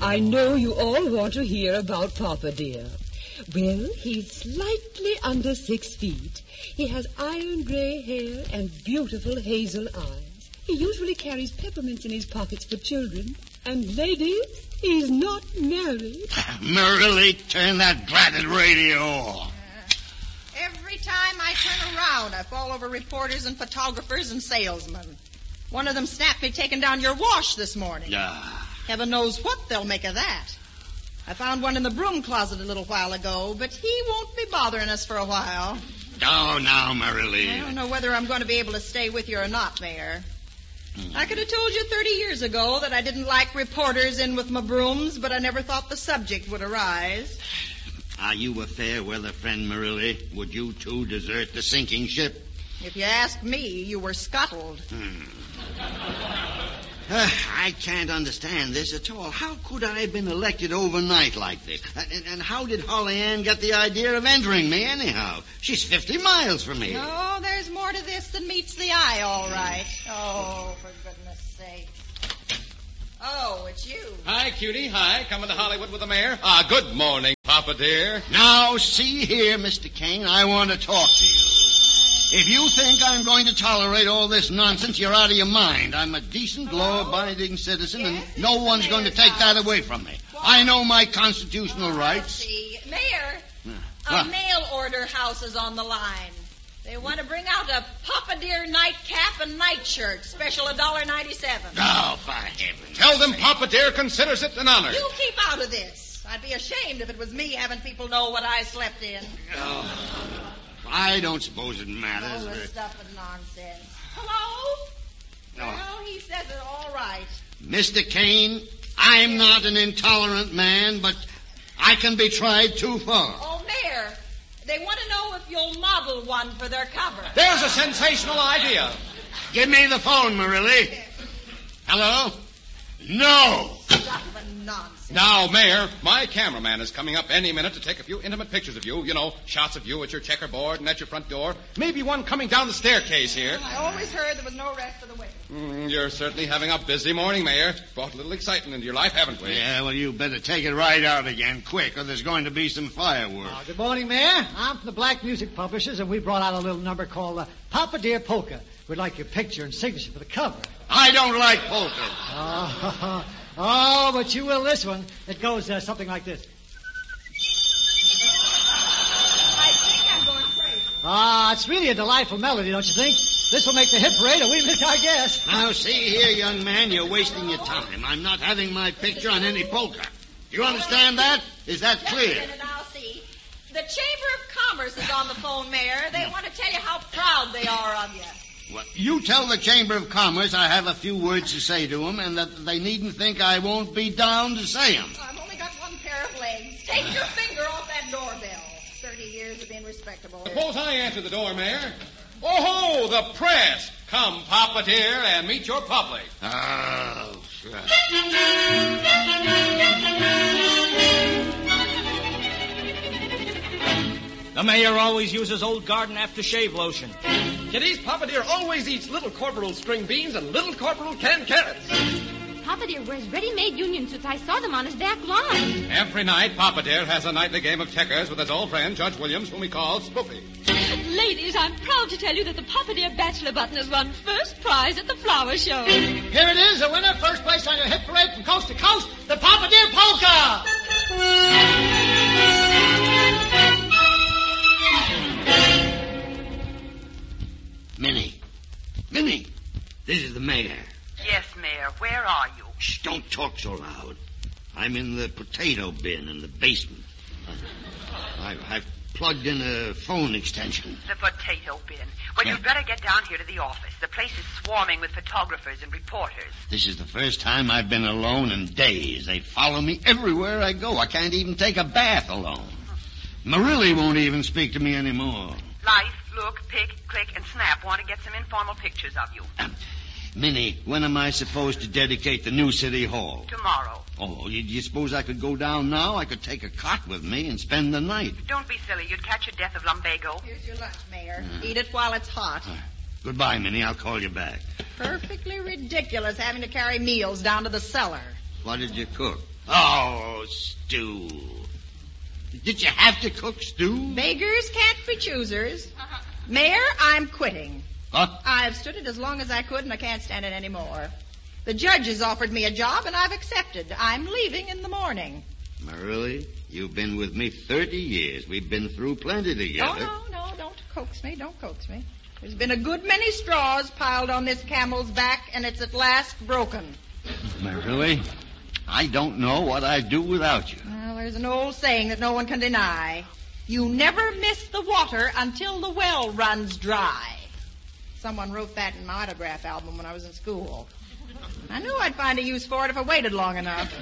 I know you all want to hear about Papa, dear. Well, he's slightly under 6 feet. He has iron gray hair and beautiful hazel eyes. He usually carries peppermints in his pockets for children. And, ladies, he's not married. Marillie, turn that bratted radio off. Every time I turn around, I fall over reporters and photographers and salesmen. One of them snapped me taking down your wash this morning. Heaven knows what they'll make of that. I found one in the broom closet a little while ago, but he won't be bothering us for a while. Oh, now, Marillie. I don't know whether I'm going to be able to stay with you or not, Mayor. I could have told you 30 years ago that I didn't like reporters in with my brooms, but I never thought the subject would arise. Are you a fair weather friend, Marillie? Would you, too, desert the sinking ship? If you ask me, you were scuttled. I can't understand this at all. How could I have been elected overnight like this? And how did Holly Ann get the idea of entering me anyhow? She's 50 miles from here. Oh, there's more to this than meets the eye, all right. Oh, for goodness sake. Oh, it's you. Hi, cutie. Hi. Coming to Hollywood with the mayor? Good morning, Papa dear. Now, see here, Mr. Kane, I want to talk to you. If you think I'm going to tolerate all this nonsense, you're out of your mind. I'm a decent, law-abiding citizen, and no one's going to take that away from me. I know my constitutional rights. See. Mayor, a mail order house is on the line. They want to bring out a Papa Dear nightcap and nightshirt, special $1.97. Oh, by heaven. Tell them Papa dear considers it an honor. You keep out of this. I'd be ashamed if it was me having people know what I slept in. Oh. I don't suppose it matters. All this stuff is nonsense. Hello? No. Well, he says it all right. Mr. Kane, I'm not an intolerant man, but I can be tried too far. Oh, Mayor, they want to know if you'll model one for their cover. There's a sensational idea. Give me the phone, Marillie. Hello? No. Stuff and nonsense. Now, Mayor, my cameraman is coming up any minute to take a few intimate pictures of you. You know, shots of you at your checkerboard and at your front door. Maybe one coming down the staircase here. I always heard there was no rest for the wicked. You're certainly having a busy morning, Mayor. Brought a little excitement into your life, haven't we? Yeah, well, you better take it right out again, quick, or there's going to be some fireworks. Good morning, Mayor. I'm from the Black Music Publishers, and we brought out a little number called Papa Dear Polka. We'd like your picture and signature for the cover. I don't like polka. Oh, but you will this one. It goes something like this. I think I'm going crazy. It's really a delightful melody, don't you think? This will make the hit parade, or we miss our guess. Now, see here, young man, you're wasting your time. I'm not having my picture on any polka. Do you understand that? Is that clear? Just a minute, I'll see. The Chamber of Commerce is on the phone, Mayor. They want to tell you how proud they are of you. Well, you tell the Chamber of Commerce I have a few words to say to them, and that they needn't think I won't be down to say them. I've only got one pair of legs. Take your finger off that doorbell. 30 years of being respectable. Suppose I answer the door, Mayor. Oh-ho, the press. Come, Papa dear, and meet your public. Oh, sure. The mayor always uses old garden aftershave lotion. Kiddies, Papa Dear always eats Little Corporal string beans and Little Corporal canned carrots. Papa Dear wears ready-made union suits. I saw them on his back lawn. Every night, Papa dear has a nightly game of checkers with his old friend, Judge Williams, whom he calls Spooky. Ladies, I'm proud to tell you that the Papa Dear Bachelor button has won first prize at the flower show. Here it is, the winner, first place on your hit parade from coast to coast, the Papa Dear Polka! Minnie, this is the mayor. Yes, Mayor. Where are you? Shh, don't talk so loud. I'm in the potato bin in the basement. I've plugged in a phone extension. The potato bin. Well, you'd better get down here to the office. The place is swarming with photographers and reporters. This is the first time I've been alone in days. They follow me everywhere I go. I can't even take a bath alone. Marillie won't even speak to me anymore. Life, look, pick, click, and snap want to get some informal pictures of you. Minnie, when am I supposed to dedicate the new city hall? Tomorrow. Oh, you suppose I could go down now? I could take a cot with me and spend the night. Don't be silly. You'd catch a death of lumbago. Here's your lunch, Mayor. Eat it while it's hot. Goodbye, Minnie. I'll call you back. Perfectly ridiculous having to carry meals down to the cellar. What did you cook? Oh, stew. Did you have to cook stew? Beggars can't be choosers. Mayor, I'm quitting. What? I've stood it as long as I could, and I can't stand it anymore. The judge has offered me a job, and I've accepted. I'm leaving in the morning. Really? You've been with me 30 years. We've been through plenty together. No, don't coax me. Don't coax me. There's been a good many straws piled on this camel's back, and it's at last broken. Really? I don't know what I'd do without you. Well, there's an old saying that no one can deny. You never miss the water until the well runs dry. Someone wrote that in my autograph album when I was in school. I knew I'd find a use for it if I waited long enough.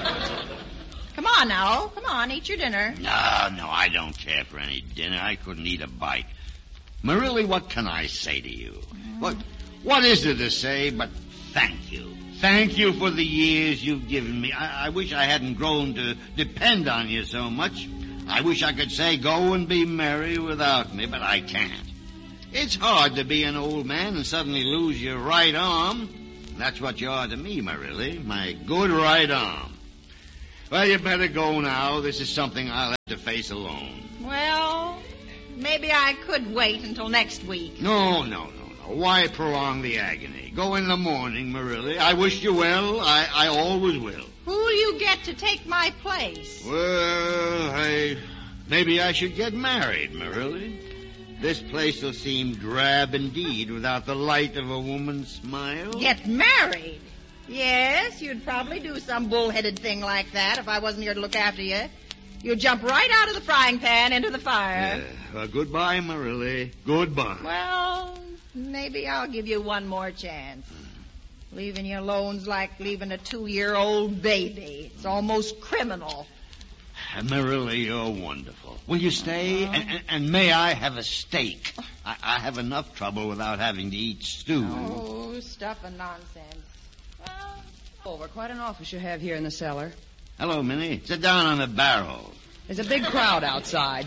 Come on now. Come on, eat your dinner. No, I don't care for any dinner. I couldn't eat a bite. Marily, what can I say to you? What is there to say but thank you? Thank you for the years you've given me. I wish I hadn't grown to depend on you so much. I wish I could say go and be merry without me, but I can't. It's hard to be an old man and suddenly lose your right arm. That's what you are to me, Marily, my good right arm. Well, you better go now. This is something I'll have to face alone. Well, maybe I could wait until next week. No. Why prolong the agony? Go in the morning, Marily. I wish you well. I always will. Who'll you get to take my place? Well, maybe I should get married, Marily. This place will seem drab indeed without the light of a woman's smile. Get married? Yes, you'd probably do some bullheaded thing like that if I wasn't here to look after you. You'd jump right out of the frying pan into the fire. Well, goodbye, Marily. Goodbye. Well, maybe I'll give you one more chance. Leaving you alone's like leaving a 2-year-old baby. It's almost criminal. Marily, you're wonderful. Will you stay? And may I have a steak? I have enough trouble without having to eat stew. Oh, stuff and nonsense. Well, quite an office you have here in the cellar. Hello, Minnie. Sit down on the barrel. There's a big crowd outside.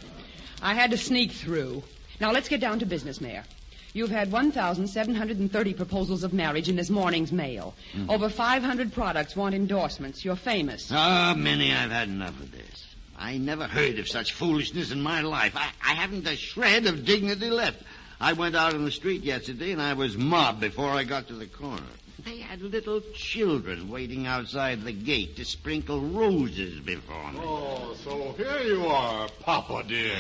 I had to sneak through. Now, let's get down to business, Mayor. You've had 1,730 proposals of marriage in this morning's mail. Over 500 products want endorsements. You're famous. Minnie, I've had enough of this. I never heard of such foolishness in my life. I haven't a shred of dignity left. I went out on the street yesterday, and I was mobbed before I got to the corner. They had little children waiting outside the gate to sprinkle roses before me. Oh, so here you are, Papa dear.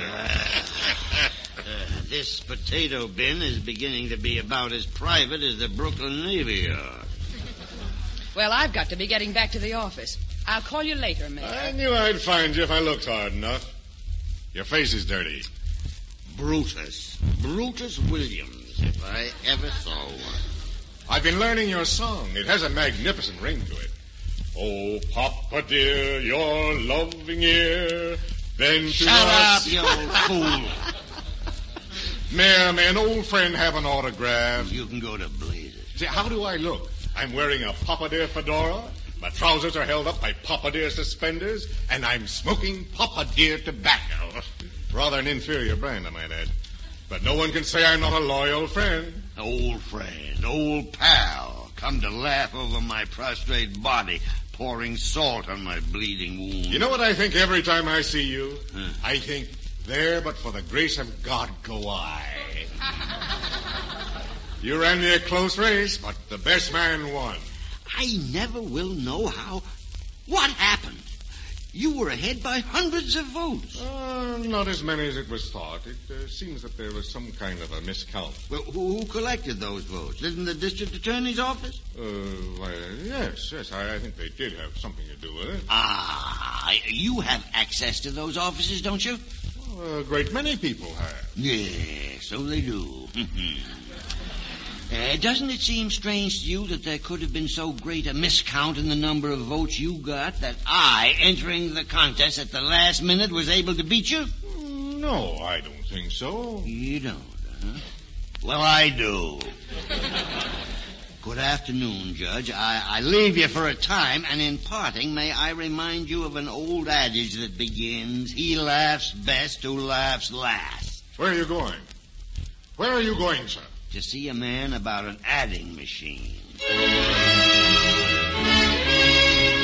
This potato bin is beginning to be about as private as the Brooklyn Navy Yard. Well, I've got to be getting back to the office. I'll call you later, Mayor. I knew I'd find you if I looked hard enough. Your face is dirty. Brutus Williams, if I ever saw one. I've been learning your song. It has a magnificent ring to it. Oh, Papa dear, your loving ear, bend to Shut up, you old fool. Mayor, may an old friend have an autograph? You can go to blazes. See, how do I look? I'm wearing a Papa dear fedora. My trousers are held up by Papa dear suspenders, and I'm smoking Papa dear tobacco. Rather an inferior brand, I might add. But no one can say I'm not a loyal friend. Old friend, old pal, come to laugh over my prostrate body, pouring salt on my bleeding wound. You know what I think every time I see you? I think, there but for the grace of God go I. You ran me a close race, but the best man won. I never will know how. What happened? You were ahead by hundreds of votes. Not as many as it was thought. It seems that there was some kind of a miscount. Well, who collected those votes? Didn't the district attorney's office? Why, yes. I think they did have something to do with it. You have access to those offices, don't you? Well, a great many people have. Yeah, so they do. Doesn't it seem strange to you that there could have been so great a miscount in the number of votes you got that I, entering the contest at the last minute, was able to beat you? No, I don't think so. You don't, huh? Well, I do. Good afternoon, Judge. I leave you for a time, and in parting, may I remind you of an old adage that begins, he laughs best who laughs last. Where are you going? Where are you going, sir? To see a man about an adding machine.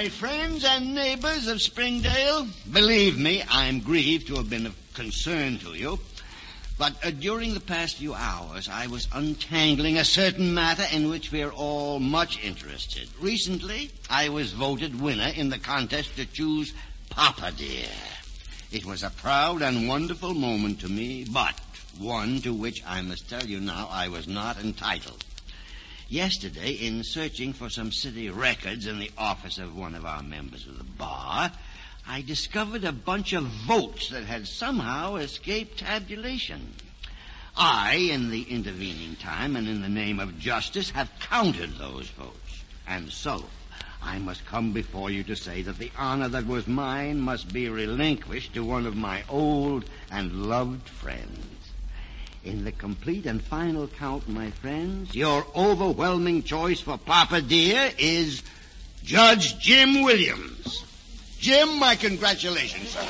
my friends and neighbors of Springdale. Believe me, I'm grieved to have been of concern to you. But during the past few hours, I was untangling a certain matter in which we're all much interested. Recently, I was voted winner in the contest to choose Papa Dear. It was a proud and wonderful moment to me, but one to which I must tell you now I was not entitled. Yesterday, in searching for some city records in the office of one of our members of the bar, I discovered a bunch of votes that had somehow escaped tabulation. I, in the intervening time and in the name of justice, have counted those votes. And so, I must come before you to say that the honor that was mine must be relinquished to one of my old and loved friends. In the complete and final count, my friends, your overwhelming choice for Papa Dear is Judge Jim Williams. Jim, my congratulations, sir.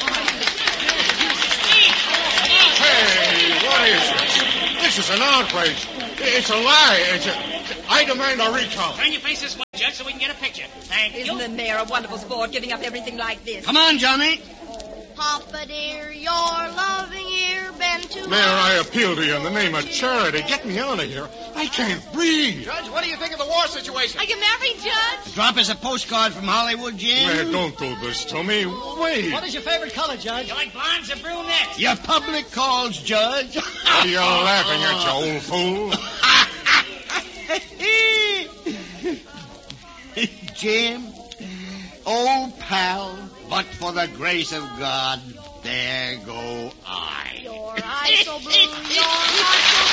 Hey, what is this? This is an outrage. It's a lie. I demand a recount. Turn your face this way, Judge, so we can get a picture. Thank you. Isn't the mayor a wonderful sport, giving up everything like this? Come on, Johnny. Papa Dear, your loving ear bent to Mayor, I appeal to you in the name of charity. Get me out of here. I can't breathe. Judge, what do you think of the war situation? Are you married, Judge? Drop us a postcard from Hollywood, Jim. Mayor, don't do this to me. Wait. What is your favorite color, Judge? You like blondes or brunettes? Your public calls, Judge. What are you laughing at, you old fool? Jim, old pal, but for the grace of God, there go I. your eyes so blue, your heart so